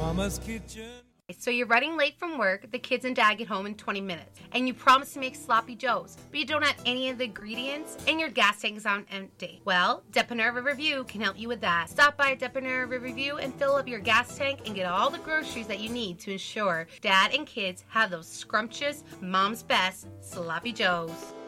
Mama's kitchen. So you're running late from work, the kids and dad get home in 20 minutes, and you promise to make sloppy joes, but you don't have any of the ingredients, and your gas tank is on empty. Well, Depanneur River View can help you with that. Stop by Depanneur River View and fill up your gas tank and get all the groceries that you need to ensure dad and kids have those scrumptious, mom's best sloppy joes.